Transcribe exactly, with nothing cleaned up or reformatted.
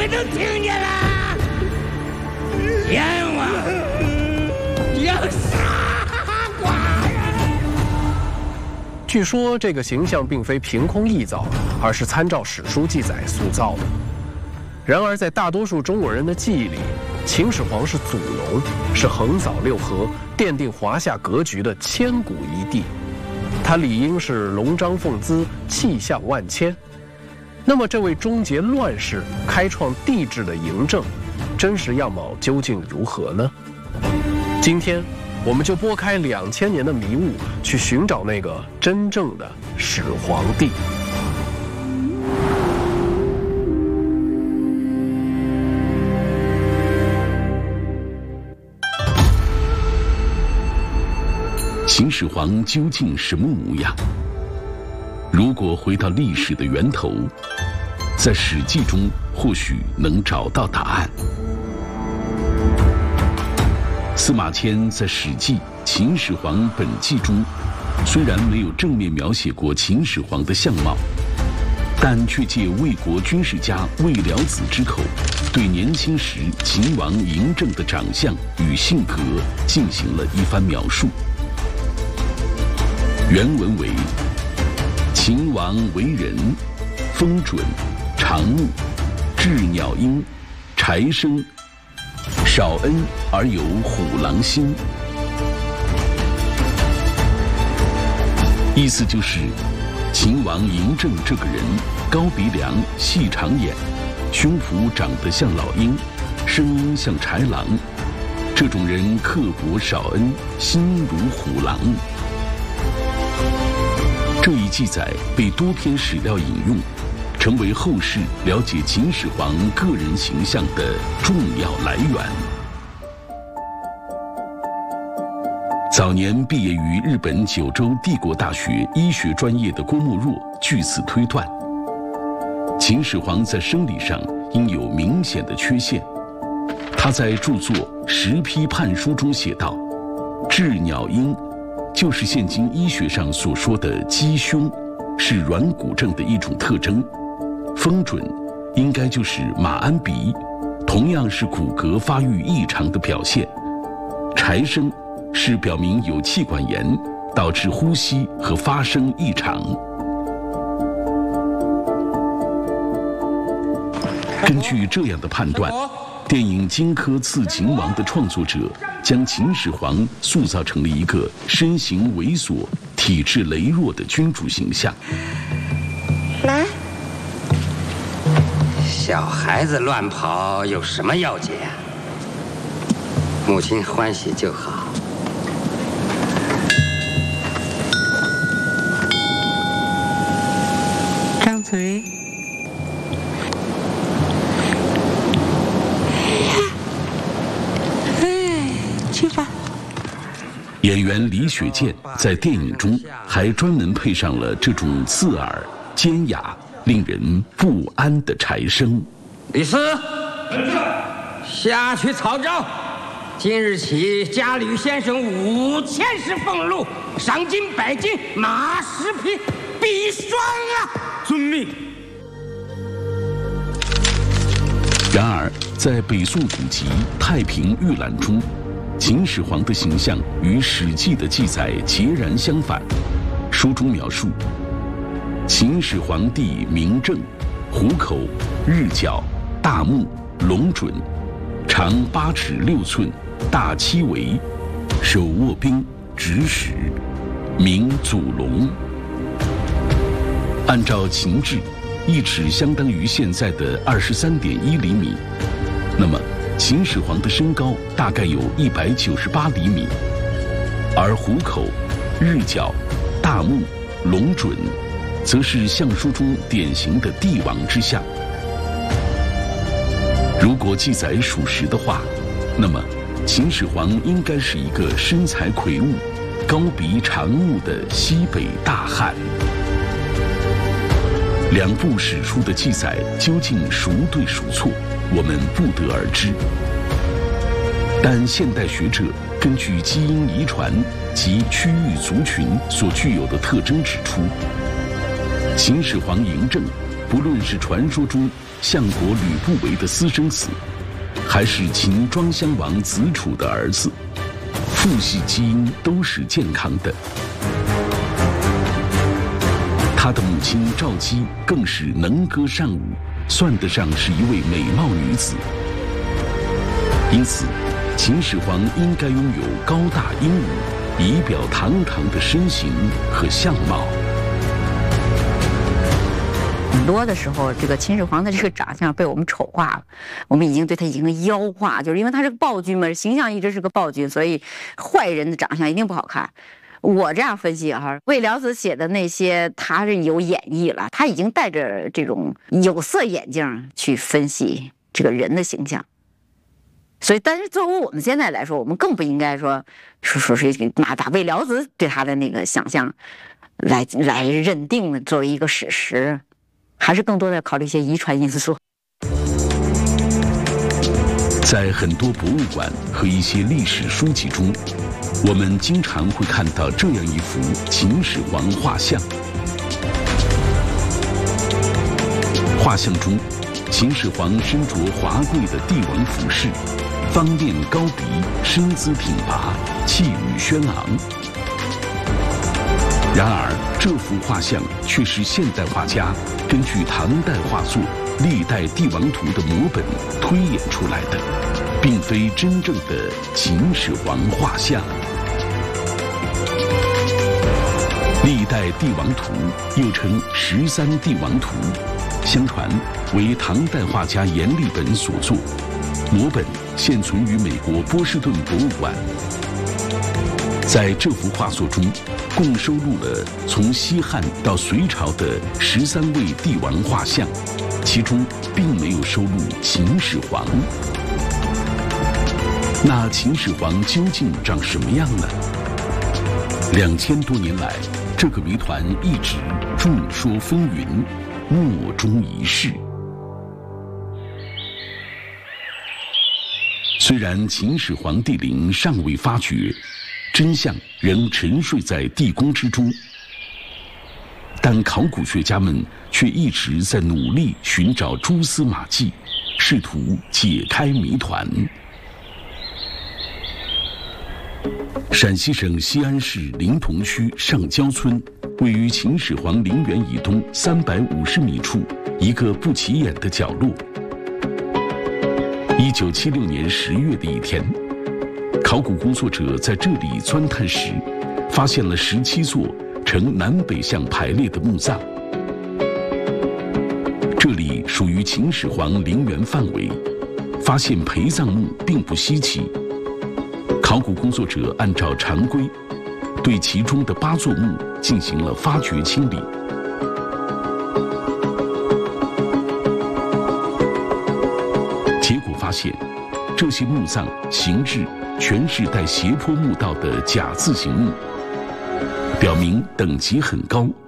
们都听见了？阎王要杀寡人。 据说这个形象并非凭空臆造，而是参照史书记载塑造的。然而，在大多数中国人的记忆里，秦始皇是祖龙，是横扫六合、奠定华夏格局的千古一帝。他理应是龙章凤姿、气象万千。那么，这位终结乱世、开创帝制的嬴政，真实样貌究竟如何呢？今天，我们就拨开两千年的迷雾，去寻找那个真正的始皇帝。 秦始皇究竟什么模样？如果回到历史的源头，在《史记》中或许能找到答案。司马迁在《史记·秦始皇本纪》中，虽然没有正面描写过秦始皇的相貌，但却借魏国军事家魏了子之口，对年轻时秦王嬴政的长相与性格进行了一番描述。原文为：秦王为人，风准，长目，雉鸟鹰，柴生，少恩而有虎狼心。意思就是，秦王嬴政这个人高鼻梁、细长眼，胸脯长得像老鹰，声音像豺狼。这种人刻薄少恩，心如虎狼。这一记载被多篇史料引用，成为后世了解秦始皇个人形象的重要来源。早年毕业于日本九州帝国大学医学专业的郭沫若据此推断，秦始皇在生理上应有明显的缺陷。他在著作《石批判书》中写道：“雉鸟鹰。”就是现今医学上所说的鸡胸，是软骨症的一种特征。风准应该就是马鞍鼻，同样是骨骼发育异常的表现。柴生是表明有气管炎，导致呼吸和发声异常。根据这样的判断，电影《荆轲刺秦王》的创作者将秦始皇塑造成了一个身形猥琐、体质羸弱的君主形象。 来，小孩子乱跑有什么要紧呀？母亲欢喜就好。 张嘴。去吧。 演员李雪健在电影中还专门配上了这种刺耳、尖哑、令人不安的柴声。 李斯，下去草诏，今日起加吕先生五千石俸禄，赏金百斤，马十匹，必双啊！遵命。 然而，在北宋古籍《太平御览》中，秦始皇的形象与《史记》的记载截然相反。书中描述，秦始皇帝名正，虎口，日角，大目，龙准，长八尺六寸，大七围，手握兵，执矢，名祖龙。按照秦制，一尺相当于现在的二十三点一厘米。那么，秦始皇的身高大概有一百九十八厘米，而虎口、日角、大目、龙准，则是相书中典型的帝王之相。如果记载属实的话，那么秦始皇应该是一个身材魁梧、高鼻长目的西北大汉。两部史书的记载究竟孰对孰错，我们不得而知。但现代学者根据基因遗传及区域族群所具有的特征指出，秦始皇嬴政不论是传说中相国吕不韦的私生子，还是秦庄襄王子楚的儿子，父系基因都是健康的。他的母亲赵姬更是能歌善舞，算得上是一位美貌女子。因此，秦始皇应该拥有高大英武、仪表堂堂的身形和相貌。 很多的时候，这个秦始皇的这个长相被我们丑化了，我们已经对他已经妖化，就是因为他是个暴君嘛，形象一直是个暴君，所以坏人的长相一定不好看。我这样分析哈，魏辽子写的那些他是有演绎了，他已经戴着这种有色眼镜去分析这个人的形象。所以，但是作为我们现在来说，我们更不应该说说说是拿把魏辽子对他的那个想象来来认定作为一个史实。还是更多的考虑一些遗传因素。 在很多博物馆和一些历史书籍中，我们经常会看到这样一幅秦始皇画像。画像中，秦始皇身着华贵的帝王服饰，方面高鼻，身姿挺拔，气宇轩昂。然而，这幅画像却是现代画家根据唐代画作《历代帝王图》的摹本推演出来的，并非真正的秦始皇画像。《历代帝王图》又称《十三帝王图》，相传为唐代画家阎立本所作，摹本现存于美国波士顿博物馆。在这幅画作中，共收录了从西汉到隋朝的十三位帝王画像，其中并没有收录秦始皇。那秦始皇究竟长什么样呢？两千多年来，这个谜团一直众说纷纭，莫衷一是。虽然秦始皇帝陵尚未发掘，真相仍沉睡在地宫之中，但考古学家们却一直在努力寻找蛛丝马迹，试图解开谜团。陕西省西安市临潼区上焦村，位于秦始皇陵园以东三百五十米处一个不起眼的角落。一九七六年十月的一天，考古工作者在这里钻探时，发现了十七座呈南北向排列的墓葬。这里属于秦始皇陵园范围，发现陪葬墓并不稀奇。考古工作者按照常规，对其中的八座墓进行了发掘清理。结果发现，这些墓葬形制全是带斜坡墓道的甲字形墓，表明等级很高，